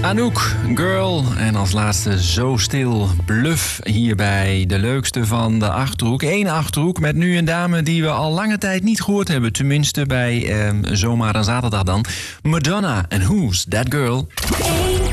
Anouk, Girl. En als laatste Zo Stil, Bluff. Hierbij de leukste van de Achterhoek. Eén Achterhoek met nu een dame die we al lange tijd niet gehoord hebben. Tenminste bij Zomaar een Zaterdag dan. Madonna en Who's That Girl?